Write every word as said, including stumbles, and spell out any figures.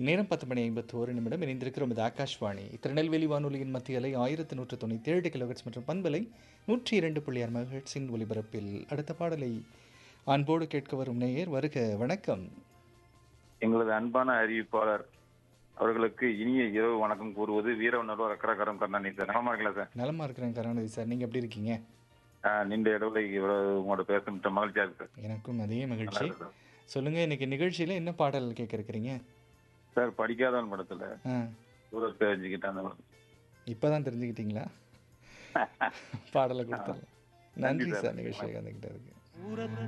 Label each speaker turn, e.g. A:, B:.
A: நேரம் பத்து மணி ஐம்பத்தி ஒரு நிமிடம் இணைந்திருக்கிறோம். இது ஆகாஷ்வாணி திருநெல்வேலி வானொலியின் மத்திய அலை ஆயிரத்து நூற்று தொண்ணூற்றி ஏழு கிலோஹெட்ஸ் மற்றும் பண்பலை நூற்றி இரண்டு புள்ளி ஆறு மெகாஹெட்ஸின் ஒலிபரப்பில் அடுத்த பாடலை அன்போடு கேட்க வரும் நேயர் வருக. வணக்கம்.
B: எங்களது அன்பான அறிவிப்பாளர் அவர்களுக்கு இனிய இரவு வணக்கம் கூறுவது வீரவநல்லூர் அக்கரகரம் கருணாநிதி சார். நலமா இருக்கல சார்?
A: நலமா இருக்கிறேன் கருணாநிதி சார், நீங்க எப்படி இருக்கீங்க?
B: நீண்ட இடவுல இவ்வளவு உங்களோட பேச மகிழ்ச்சியா இருக்கு சார்.
A: எனக்கும் அதே மகிழ்ச்சி. சொல்லுங்க, இன்னைக்கு நிகழ்ச்சியில என்ன பாடல் கேட்க இருக்கிறீங்க
B: சார்? படிக்காதவன் படத்துல தூரத்தை தெரிஞ்சுக்கிட்டான்.
A: இப்பதான் தெரிஞ்சுக்கிட்டீங்களா? பாடலை கொடுத்துடலாம். நன்றி சார் நிகழ்ச்சியை கலந்துக்கிட்டதுக்கு.